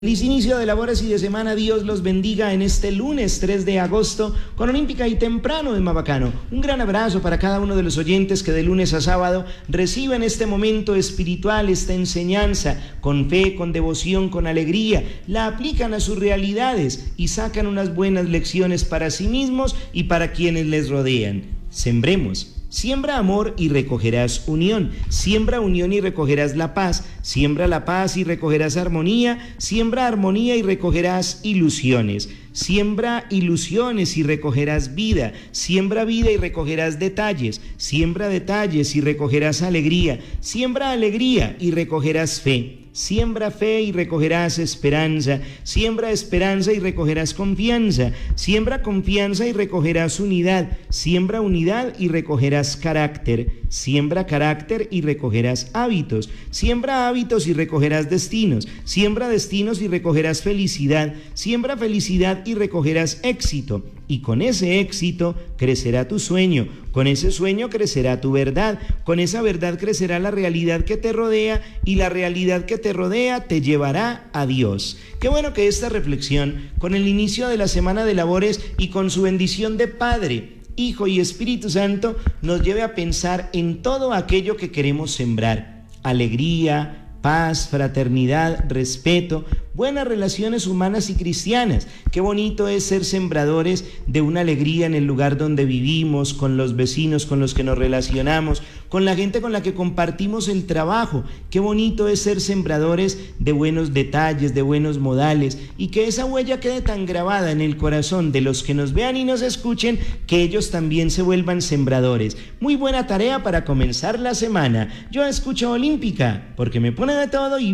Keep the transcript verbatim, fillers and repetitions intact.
Feliz inicio de labores y de semana, Dios los bendiga en este lunes tres de agosto con Olímpica y temprano en Mabacano. Un gran abrazo para cada uno de los oyentes que de lunes a sábado reciben este momento espiritual, esta enseñanza, con fe, con devoción, con alegría, la aplican a sus realidades y sacan unas buenas lecciones para sí mismos y para quienes les rodean. Sembremos. Siembra amor y recogerás unión, siembra unión y recogerás la paz, siembra la paz y recogerás armonía, siembra armonía y recogerás ilusiones, siembra ilusiones y recogerás vida, siembra vida y recogerás detalles, siembra detalles y recogerás alegría, siembra alegría y recogerás fe. Siembra fe y recogerás esperanza, siembra esperanza y recogerás confianza, siembra confianza y recogerás unidad, siembra unidad y recogerás carácter, siembra carácter y recogerás hábitos, siembra hábitos y recogerás destinos, siembra destinos y recogerás felicidad, siembra felicidad y recogerás éxito, y con ese éxito crecerá tu sueño, con ese sueño crecerá tu verdad, con esa verdad crecerá la realidad que te rodea y la realidad que te rodea te llevará a Dios. Qué bueno que esta reflexión, con el inicio de la semana de labores y con su bendición de Padre, Hijo y Espíritu Santo, nos lleve a pensar en todo aquello que queremos sembrar: alegría, paz, fraternidad, respeto, buenas relaciones humanas y cristianas. Qué bonito es ser sembradores de una alegría en el lugar donde vivimos, con los vecinos con los que nos relacionamos, con la gente con la que compartimos el trabajo. Qué bonito es ser sembradores de buenos detalles, de buenos modales, y que esa huella quede tan grabada en el corazón de los que nos vean y nos escuchen, que ellos también se vuelvan sembradores. Muy buena tarea para comenzar la semana. Yo escucho Olímpica porque me pone de todo y